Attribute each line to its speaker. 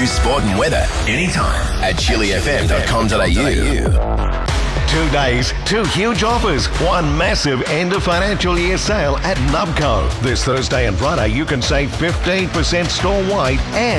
Speaker 1: news, sport and weather anytime at chilifm.com.au.
Speaker 2: 2 days, 2 huge offers, 1 massive end of financial year sale at Nubco. This Thursday and Friday you can save 15% store-wide and